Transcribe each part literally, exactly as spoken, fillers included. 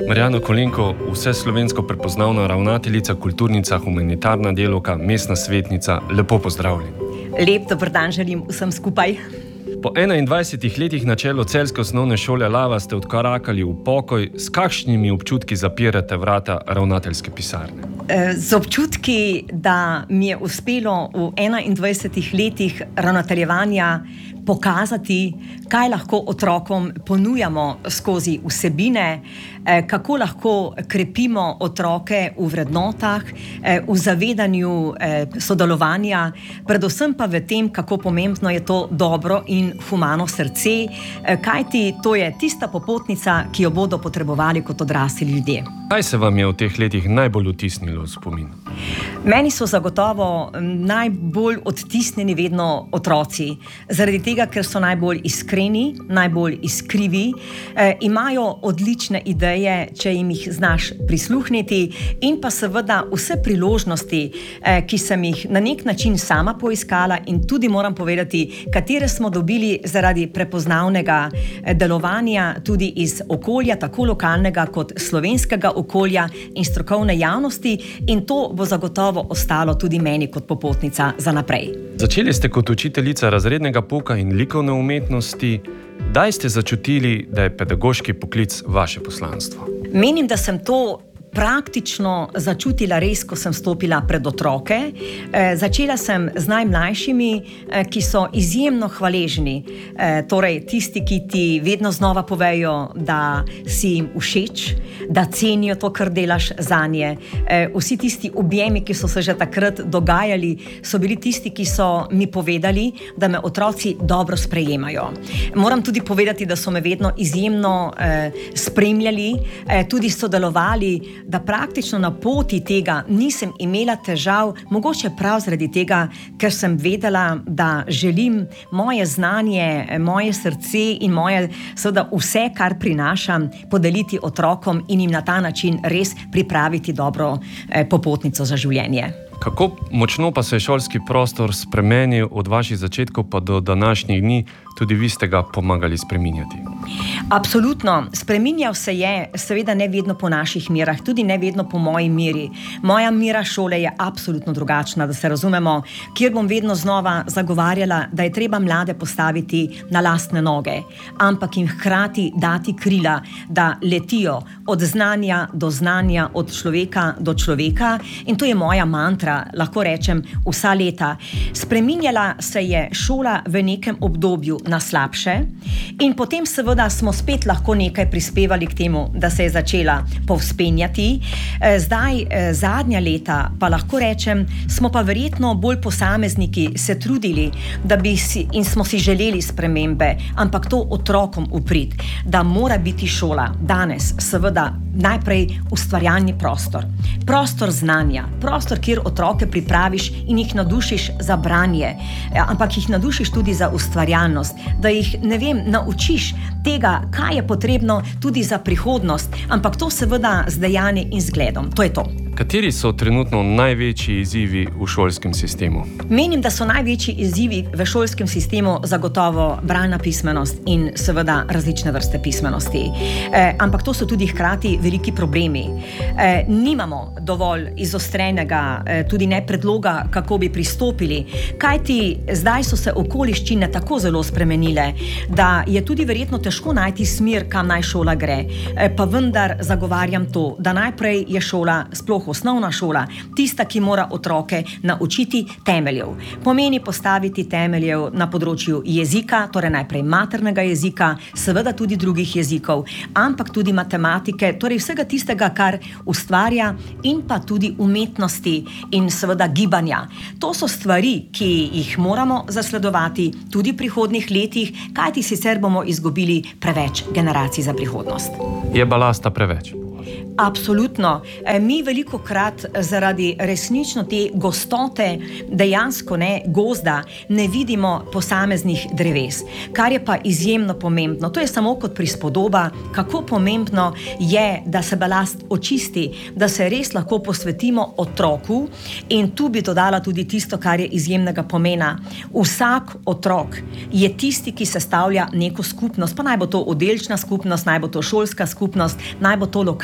Marjana Kolenko, vseslovensko prepoznavna ravnateljica, kulturnica, humanitarna delavka, mestna svetnica, lepo pozdravljeni. Lep dober dan želim vsem skupaj. Po enaindvajsetih letih na čelu celjske osnovne šole Lava ste odkorakali v pokoj. S kakšnimi občutki zapirate vrata ravnateljske pisarne? Z občutki, da mi je uspelo v enaindvajsetih letih ravnateljevanja pokazati, kaj lahko otrokom ponujamo skozi vsebine, kako lahko krepimo otroke v vrednotah, v zavedanju sodelovanja, predvsem pa v tem, kako pomembno je to dobro in humano srce, kajti to je tista popotnica, ki jo bodo potrebovali kot odrasli ljudje. Kaj se vam je v teh letih najbolj vtisnilo v spomin? Meni so zagotovo najbolj odtisnjeni vedno otroci, zaradi tega, ker so najbolj iskreni, najbolj iskrivi, eh, imajo odlične ideje, če jim jih znaš prisluhniti, in pa seveda vse priložnosti, eh, ki sem jih na nek način sama poiskala in tudi moram povedati, katere smo dobili zaradi prepoznavnega delovanja tudi iz okolja, tako lokalnega kot slovenskega okolja in strokovne javnosti, in to bo zagotovo ostalo tudi meni kot popotnica za naprej. Začeli ste kot učiteljica razrednega pouka in likovne umetnosti. Kdaj ste začutili, da je pedagoški poklic vaše poslanstvo? Menim, da sem to praktično začutila res, ko sem stopila pred otroke. E, začela sem z najmlajšimi, e, ki so izjemno hvaležni. E, torej, tisti, ki ti vedno znova povejo, da si jim všeč, da cenijo to, kar delaš zanje. E, vsi tisti objemi, ki so se že takrat dogajali, so bili tisti, ki so mi povedali, da me otroci dobro sprejemajo. Moram tudi povedati, da so me vedno izjemno e, spremljali, e, tudi sodelovali, da praktično na poti tega nisem imela težav, mogoče prav zaradi tega, ker sem vedela, da želim moje znanje, moje srce in moje, seveda vse, kar prinašam, podeliti otrokom in jim na ta način res pripraviti dobro eh, popotnico za življenje. Kako močno pa se je šolski prostor spremenil od vaših začetkov pa do današnjih dni? Tudi vi ste ga pomagali spreminjati. Absolutno. Spreminjal se je, seveda ne vedno po naših merah, tudi ne vedno po moji meri. Moja mera šole je absolutno drugačna, da se razumemo, kjer bom vedno znova zagovarjala, da je treba mlade postaviti na lastne noge, ampak jim hkrati dati krila, da letijo od znanja do znanja, od človeka do človeka, in to je moja mantra, lahko rečem, vsa leta. Spreminjala se je šola v nekem obdobju na slabše in potem seveda smo spet lahko nekaj prispevali k temu, da se je začela povzpenjati. Zdaj, zadnja leta, pa lahko rečem, smo pa verjetno bolj posamezniki se trudili, da bi si, in smo si želeli spremembe, ampak to otrokom v prid, da mora biti šola danes seveda najprej ustvarjalni prostor. Prostor znanja, prostor, kjer otroke pripraviš in jih navdušiš za branje, ampak jih navdušiš tudi za ustvarjalnost, da jih, ne vem, naučiš tega, kaj je potrebno tudi za prihodnost, ampak to seveda z dejanjem in zgledom. To je to. Kateri so trenutno največji izzivi v šolskem sistemu? Menim, da so največji izzivi v šolskem sistemu zagotovo bralna pismenost in seveda različne vrste pismenosti. E, ampak to so tudi hkrati veliki problemi. E, nimamo dovolj izostrenega, e, tudi ne predloga, kako bi pristopili, kajti zdaj so se okoliščine tako zelo spremenile, da je tudi verjetno težko najti smer, kam naj šola gre. E, pa vendar zagovarjam to, da najprej je šola, sploh osnovna šola, tista, ki mora otroke naučiti temeljev. Pomeni postaviti temeljev na področju jezika, torej najprej maternega jezika, seveda tudi drugih jezikov, ampak tudi matematike, torej vsega tistega, kar ustvarja, in pa tudi umetnosti in seveda gibanja. To so stvari, ki jih moramo zasledovati tudi v prihodnjih letih, kajti sicer bomo izgubili preveč generacij za prihodnost. Je balasta preveč? Absolutno. Mi veliko krat zaradi resnično te gostote, dejansko ne gozda, ne vidimo posameznih dreves, kar je pa izjemno pomembno. To je samo kot prispodoba, kako pomembno je, da se balast očisti, da se res lahko posvetimo otroku, in tu bi dodala tudi tisto, kar je izjemnega pomena. Vsak otrok je tisti, ki sestavlja neko skupnost, pa naj bo to oddelčna skupnost, naj bo to šolska skupnost, naj bo to lokalna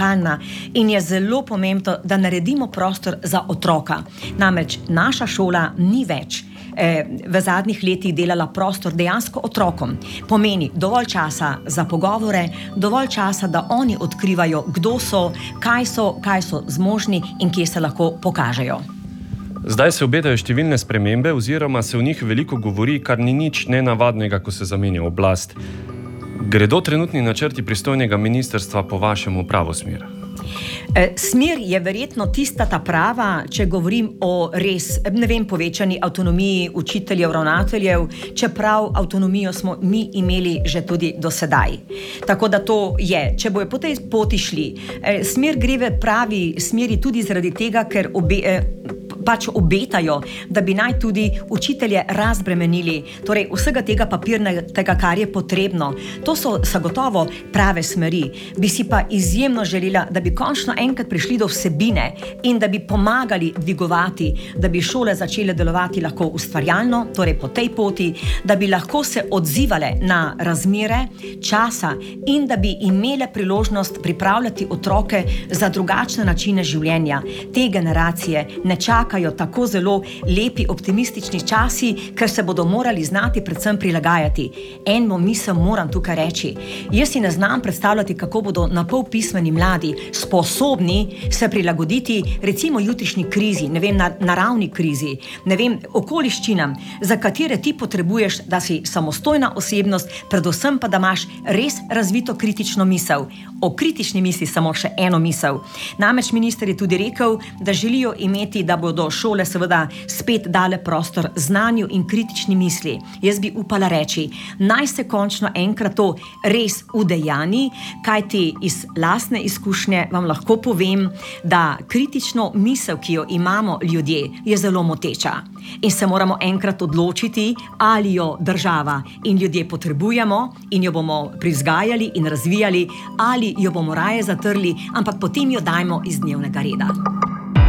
ustvarjalna in je zelo pomembno, da naredimo prostor za otroka. Namreč naša šola ni več v zadnjih letih delala prostor dejansko otrokom. Pomeni dovolj časa za pogovore, dovolj časa, da oni odkrivajo, kdo so, kaj so, kaj so zmožni in kje se lahko pokažejo. Zdaj se obetajo številne spremembe oziroma se o njih veliko govori, kar ni nič nenavadnega, ko se zamenja oblast. Gredo trenutni načrti pristojnega ministrstva po vašem v pravo smer? Smer je verjetno tista ta prava, če govorim o res, ne vem, povečani avtonomiji učiteljev, ravnateljev, čeprav avtonomijo smo mi imeli že tudi do sedaj. Tako da to je, če bojo po tej poti šli. Smer gre v pravi smeri tudi zaradi tega, ker obe, pač obetajo, da bi naj tudi učitelje razbremenili, torej vsega tega papirnega, kar je potrebno. To so zagotovo prave smeri. Bi si pa izjemno želela, da bi končno enkrat prišli do vsebine in da bi pomagali dvigovati, da bi šole začele delovati lahko ustvarjalno, torej po tej poti, da bi lahko se odzivale na razmere časa in da bi imele priložnost pripravljati otroke za drugačne načine življenja. Te generacije ne čakajo tako zelo lepi, optimistični časi, ker se bodo morali znati predvsem prilagajati. Eno misel moram tukaj reči. Jaz si ne znam predstavljati, kako bodo napol pismeni mladi sposobni se prilagoditi recimo jutrišnji krizi, ne vem, na, naravni krizi, ne vem, okoliščinam, za katere ti potrebuješ, da si samostojna osebnost, predvsem pa, da imaš res razvito kritično misel. O kritični misli samo še eno misel. Namreč minister je tudi rekel, da želijo imeti, da bodo šole seveda spet dale prostor znanju in kritični misli. Jaz bi upala reči, naj se končno enkrat to res udejani, kajti iz lastne izkušnje vam lahko povem, da kritično misel, ki jo imamo ljudje, je zelo moteča. In se moramo enkrat odločiti, ali jo država in ljudje potrebujemo in jo bomo privzgajali in razvijali, ali jo bomo raje zatrli, ampak potem jo dajmo iz dnevnega reda.